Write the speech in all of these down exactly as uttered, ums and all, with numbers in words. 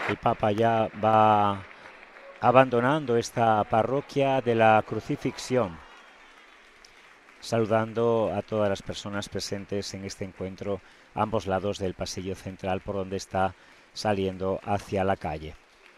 El Papa ya va abandonando esta parroquia de la Crucifixión, saludando a todas las personas presentes en este encuentro a ambos lados del pasillo central por donde está saliendo hacia la calle.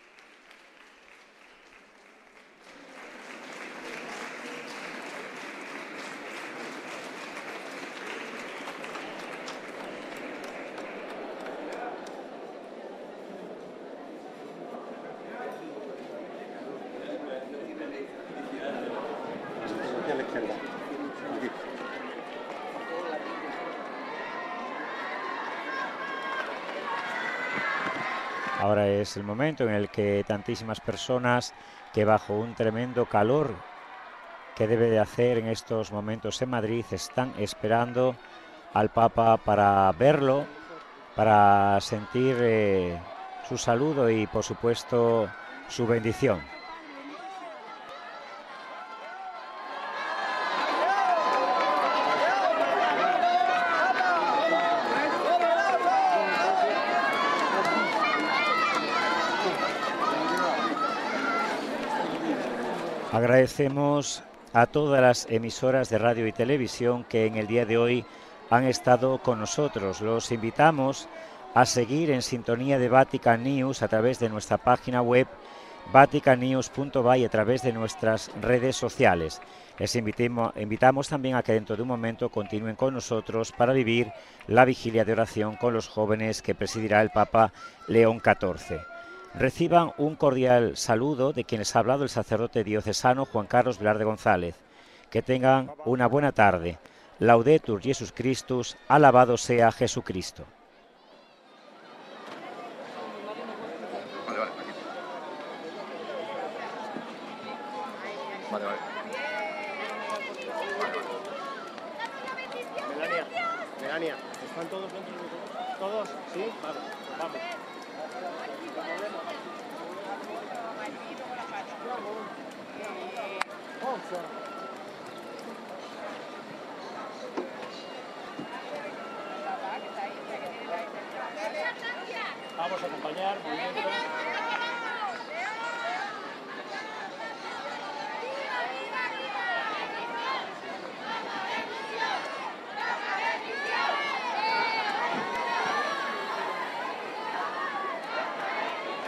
Ahora es el momento en el que tantísimas personas que bajo un tremendo calor que debe de hacer en estos momentos en Madrid están esperando al Papa para verlo, para sentir eh, su saludo y por supuesto su bendición. Agradecemos a todas las emisoras de radio y televisión que en el día de hoy han estado con nosotros. Los invitamos a seguir en sintonía de Vatican News a través de nuestra página web vatican news punto va y a través de nuestras redes sociales. Les invitamos, invitamos también a que dentro de un momento continúen con nosotros para vivir la vigilia de oración con los jóvenes que presidirá el Papa León catorce. Reciban un cordial saludo de quienes ha hablado el sacerdote diocesano Juan Carlos Velarde González. Que tengan una buena tarde. Laudetur Jesus Christus, alabado sea Jesucristo. Vale, vale, aquí. Vale, vale. Melania, Melania, ¿están todos dentro de todos? ¿Todos? ¿Sí? Vale, vamos. Vamos a acompañar, movimiento.